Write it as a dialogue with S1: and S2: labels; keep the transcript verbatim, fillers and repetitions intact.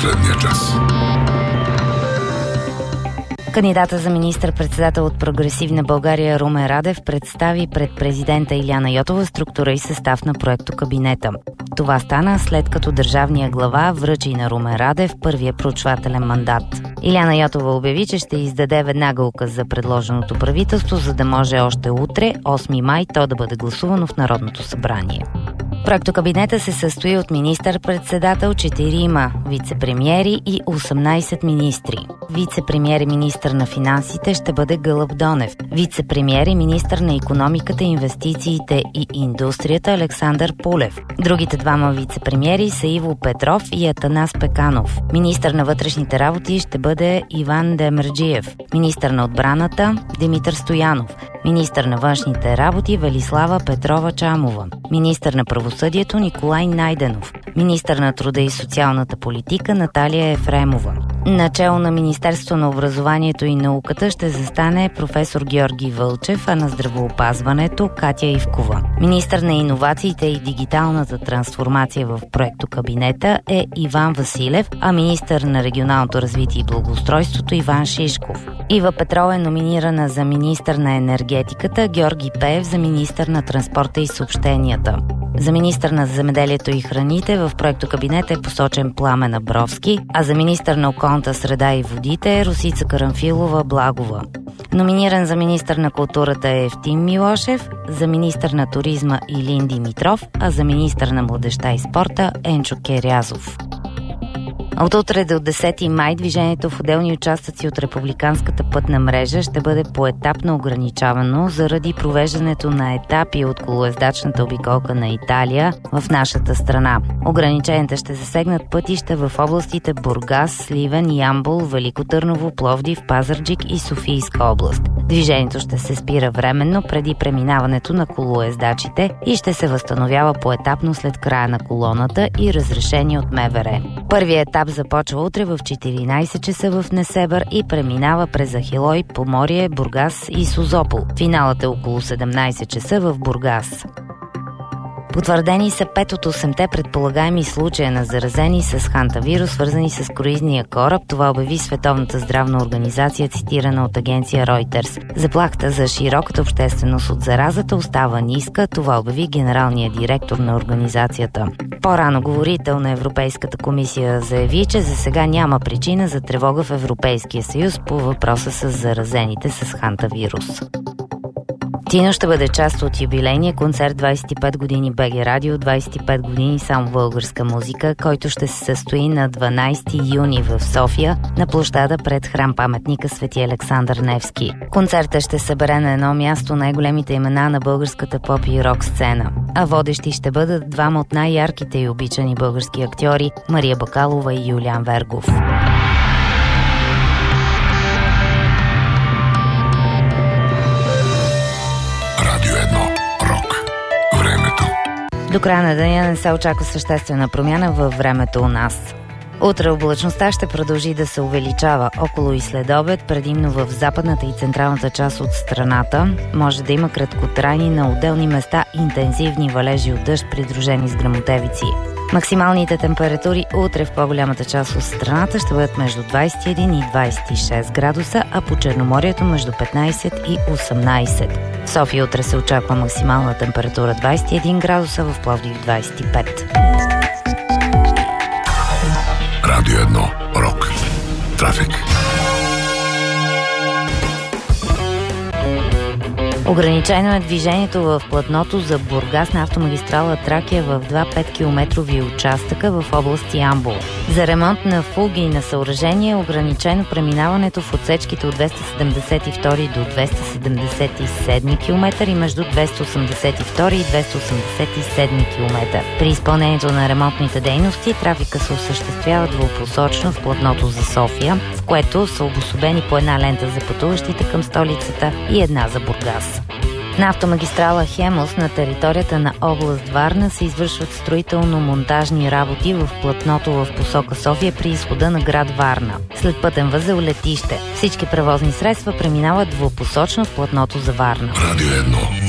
S1: последния час.
S2: Кандидата за министър-председател от Прогресивна България Румен Радев представи пред президента Илияна Йотова структура и състав на проектокабинета. Това стана след като държавния глава връчи на Румен Радев първия проучвателен мандат. Илияна Йотова обяви, че ще издаде веднага указ за предложеното правителство, за да може още утре, осми май, то да бъде гласувано в Народното събрание. Проектокабинета се състои от министър-председател, четирима вице-премиери и осемнайсет министри. Вице-премиер и министър на финансите ще бъде Гълъб Донев. Вице-премиер и министър на икономиката, инвестициите и индустрията Александър Пулев. Другите двама вице-премиери са Иво Петров и Атанас Пеканов. Министър на вътрешните работи ще бъде Иван Демерджиев. Министър на отбраната Димитър Стоянов. Министър на външните работи Велислава Петрова Чамова. Министър на правосъдието Николай Найденов. Министър на труда и социалната политика Наталия Ефремова. Начело на Министерство на образованието и науката ще застане професор Георги Вълчев, а на здравеопазването Катя Ивкова. Министър на иновациите и дигиталната трансформация в проектокабинета е Иван Василев, а министър на регионалното развитие и благоустройството Иван Шишков. Ива Петрова е номинирана за министър на енергетиката, Георги Пеев за министър на транспорта и съобщенията. За министър на земеделието и храните в проектокабинета е посочен Пламен Абровски, а за министър на околната среда и водите е Росица Карамфилова-Благова. Номиниран за министър на културата е Евтим Милошев, за министър на туризма Илин Димитров, а за министър на младежта и спорта Енчо Керязов. От утре до десети май движението в отделни участъци от републиканската пътна мрежа ще бъде поетапно ограничавано заради провеждането на етапи от колоездачната обиколка на Италия в нашата страна. Ограниченията ще засегнат пътища в областите Бургас, Сливен, Ямбол, Велико Търново, Пловдив, Пазарджик и Софийска област. Движението ще се спира временно преди преминаването на колоездачите и ще се възстановява поетапно след края на колоната и разрешение от МВР. Първият етап започва утре в четиринайсет часа в Несебър и преминава през Ахилой, Поморие, Бургас и Созопол. Финалът е около седемнайсет часа в Бургас. Потвърдени са пет от осемте предполагаеми случая на заразени с хантавирус, свързани с круизния кораб. Това обяви Световната здравна организация, цитирана от агенция Reuters. Заплахата за широката общественост от заразата остава ниска. Това обяви генералният директор на организацията. По-рано говорител на Европейската комисия заяви, че за сега няма причина за тревога в Европейския съюз по въпроса с заразените с хантавирус. Тино ще бъде част от юбилейния концерт двайсет и пет години БГ Радио, двайсет и пет години само българска музика, който ще се състои на дванайсети юни в София на площада пред храм-паметника Свети Александър Невски. Концертът ще събере на едно място най-големите имена на българската поп и рок сцена. А водещи ще бъдат двама от най-ярките и обичани български актьори Мария Бакалова и Юлиан Вергов. До края на деня не се очаква съществена промяна във времето у нас. Утре облачността ще продължи да се увеличава около и след обед, предимно в западната и централната част от страната. Може да има краткотрайни на отделни места интензивни валежи от дъжд, придружени с гръмотевици. Максималните температури утре в по-голямата част от страната ще бъдат между двайсет и един и двайсет и шест градуса, а по Черноморието между петнайсет и осемнайсет. В София утре се очаква максимална температура двайсет и един градуса, в Пловдив двайсет и пет.
S1: Радио едно Рок. Трафик.
S2: Ограничено е движението в платното за Бургас на автомагистрала Тракия в два петкилометрови участъка в област Ямбол. За ремонт на фуги и на съоръжение е ограничено преминаването в отсечките от двеста седемдесет и втори до двеста седемдесет и седми километър и между двеста осемдесет и втори и двеста осемдесет и седми километър. При изпълнението на ремонтните дейности трафика се осъществява двупосочно в платното за София, в което са обособени по една лента за пътуващите към столицата и една за Бургас. На автомагистрала Хемус на територията на област Варна се извършват строително-монтажни работи в платното в посока София при изхода на град Варна. След пътен възел летище. Всички превозни средства преминават двупосочно в платното за Варна.
S1: Радио едно.